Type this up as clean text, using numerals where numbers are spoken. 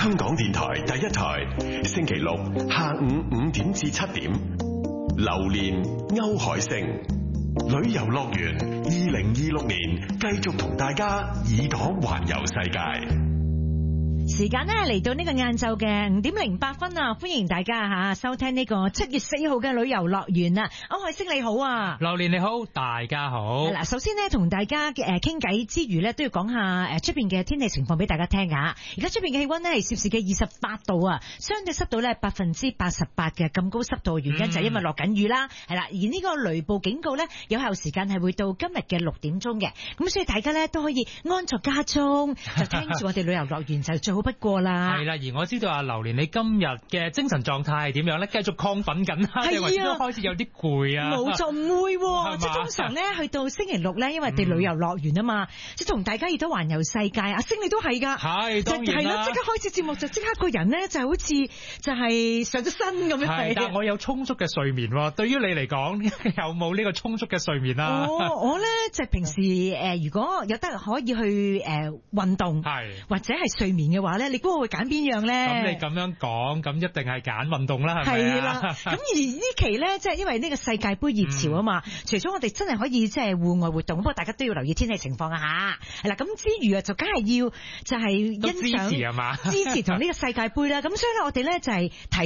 香港電台第一台，星期六下午5點至7點，榴蓮歐海星旅遊樂園2026年繼續同大家耳朵環遊世界。 時間呢嚟到呢個晏晝嘅5點08分啊！歡迎大家收聽呢個7月4號嘅旅遊樂園啊！歐海星你好啊， 榴蓮你好，大家好。 嗱，首先呢，同大家傾偈之餘呢，都要講下出邊嘅天氣情況俾大家聽下。而家出邊嘅氣溫呢係攝氏嘅28度啊，相對濕度呢88%嘅，咁高濕度嘅原因就係因為落緊雨啦，係啦。而呢個雷暴警告呢，有效時間係會到今日嘅6點鐘嘅，咁所以大家呢都可以安坐家中，就聽住我哋旅遊樂園就最好不過啦。 係啦，而我知道阿榴蓮你今日嘅精神狀態係點樣咧？繼續亢奮緊啦，定係都開始有啲攰啊？冇錯，唔會喎，即係通常咧去到星期六咧，因為地旅遊樂園啊嘛，即係同大家亦都環遊世界。阿星你都係㗎，係當然啦，即刻開始節目就即刻個人咧就好似就係上咗身咁樣。係， 但我有充足嘅睡眠喎。對於你嚟講，有冇呢個充足嘅睡眠啊？ 我咧就係平時如果有得可以去運動，或者係睡眠嘅話咧，你估我會揀邊樣咧？ 咁你咁樣講，咁一定係揀運動啦，係咪？ 係啦。咁而呢期咧，即係因為呢個世界盃熱潮啊嘛，除咗我哋真係可以即係戶外活動，不過大家都要留意天氣情況啊嚇。係啦，咁之餘啊，就梗係要就係欣賞支持同呢個世界盃啦。咁所以咧，我哋咧就係提